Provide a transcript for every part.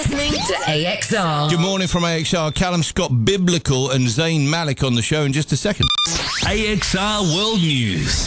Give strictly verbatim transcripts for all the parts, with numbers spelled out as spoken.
listening to A X R. Good morning from A X R. Callum Scott Biblical and Zayn Malik on the show in just a second. A X R World News.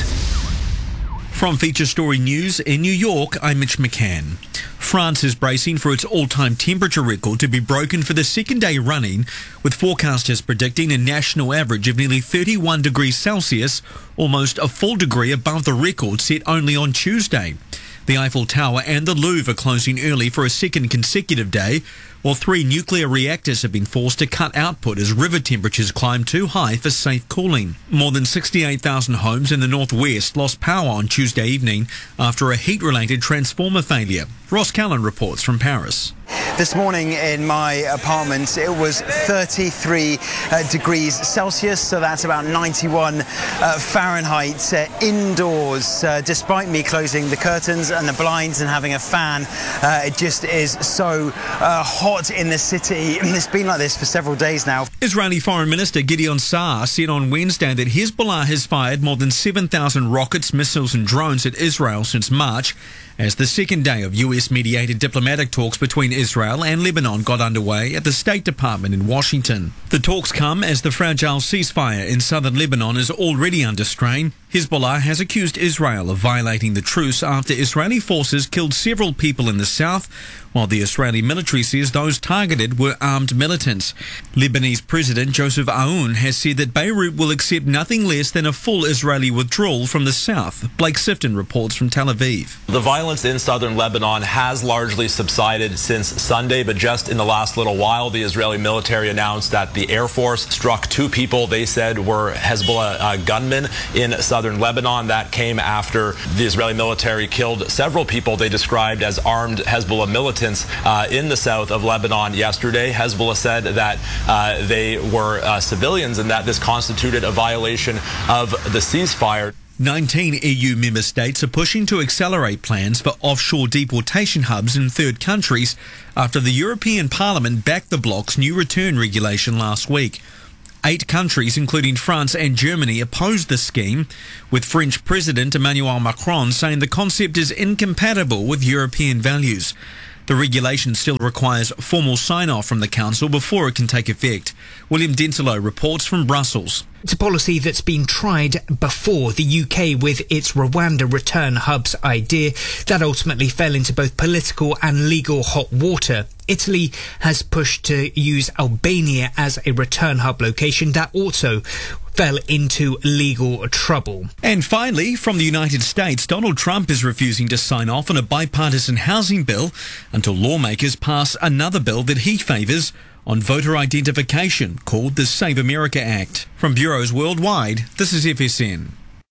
From Feature Story News in New York, I'm Mitch McCann. France is bracing for its all-time temperature record to be broken for the second day running, with forecasters predicting a national average of nearly thirty-one degrees Celsius, almost a full degree above the record set only on Tuesday. The Eiffel Tower and the Louvre are closing early for a second consecutive day, while three nuclear reactors have been forced to cut output as river temperatures climb too high for safe cooling. More than sixty-eight thousand homes in the northwest lost power on Tuesday evening after a heat-related transformer failure. Ross Callan reports from Paris. This morning in my apartment, it was thirty-three uh, degrees Celsius, so that's about ninety-one uh, Fahrenheit uh, indoors. Uh, despite me closing the curtains and the blinds and having a fan, uh, it just is so uh, hot in the city. It's been like this for several days now. Israeli Foreign Minister Gideon Saar said on Wednesday that Hezbollah has fired more than seven thousand rockets, missiles and drones at Israel since March, as the second day of U S-mediated diplomatic talks between Israel and Lebanon got underway at the State Department in Washington. The talks come as the fragile ceasefire in southern Lebanon is already under strain. Hezbollah has accused Israel of violating the truce after Israeli forces killed several people in the south, while the Israeli military says those targeted were armed militants. Lebanese President Joseph Aoun has said that Beirut will accept nothing less than a full Israeli withdrawal from the south. Blake Sifton reports from Tel Aviv. The violence in southern Lebanon has largely subsided since Sunday, but just in the last little while, the Israeli military announced that the Air Force struck two people they said were Hezbollah uh, gunmen in southern Lebanon. That came after the Israeli military killed several people they described as armed Hezbollah militants uh, in the south of Lebanon yesterday. Hezbollah said that uh, they were uh, civilians and that this constituted a violation of the ceasefire. nineteen E U member states are pushing to accelerate plans for offshore deportation hubs in third countries after the European Parliament backed the bloc's new return regulation last week. Eight countries, including France and Germany, opposed the scheme, with French President Emmanuel Macron saying the concept is incompatible with European values. The regulation still requires formal sign-off from the Council before it can take effect. William Dentilo reports from Brussels. It's a policy that's been tried before. The U K with its Rwanda return hubs idea that ultimately fell into both political and legal hot water. Italy has pushed to use Albania as a return hub location that also fell into legal trouble. And finally, from the United States, Donald Trump is refusing to sign off on a bipartisan housing bill until lawmakers pass another bill that he favours on voter identification called the Save America Act. From bureaus worldwide, this is F S N.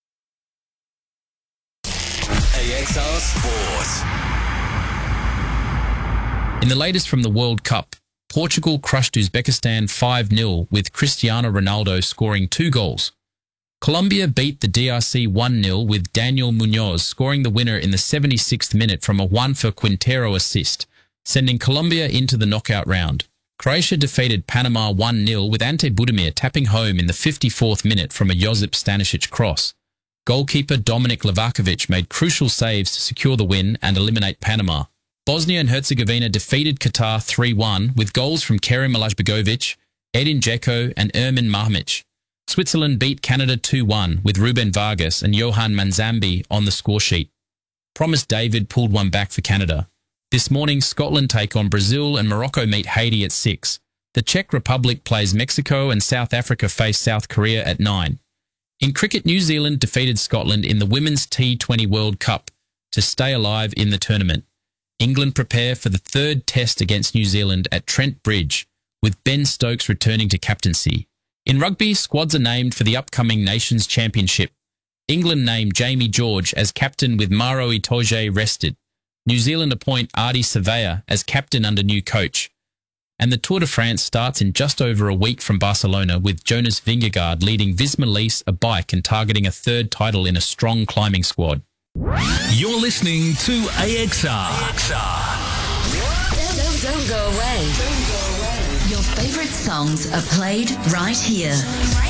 A X R Sport. In the latest from the World Cup, Portugal crushed Uzbekistan five nil with Cristiano Ronaldo scoring two goals. Colombia beat the D R C one nil with Daniel Munoz scoring the winner in the seventy-sixth minute from a one for Quintero assist, sending Colombia into the knockout round. Croatia defeated Panama one nil with Ante Budimir tapping home in the fifty-fourth minute from a Josip Stanisic cross. Goalkeeper Dominik Livakovic made crucial saves to secure the win and eliminate Panama. Bosnia and Herzegovina defeated Qatar three one with goals from Kerim Alajbegovic, Edin Dzeko and Ermin Mahmic. Switzerland beat Canada two one with Ruben Vargas and Johan Manzambi on the scoresheet. Promise David pulled one back for Canada. This morning, Scotland take on Brazil and Morocco meet Haiti at six. The Czech Republic plays Mexico and South Africa face South Korea at nine. In cricket, New Zealand defeated Scotland in the Women's T twenty World Cup to stay alive in the tournament. England prepare for the third test against New Zealand at Trent Bridge, with Ben Stokes returning to captaincy. In rugby, squads are named for the upcoming Nations Championship. England named Jamie George as captain with Maro Itoje rested. New Zealand appoint Ardie Savea as captain under new coach. And the Tour de France starts in just over a week from Barcelona with Jonas Vingegaard leading Visma Lease a bike and targeting a third title in a strong climbing squad. You're listening to A X R. A X R. Don't, don't, don't go away. Don't go away. Your favourite songs are played right here.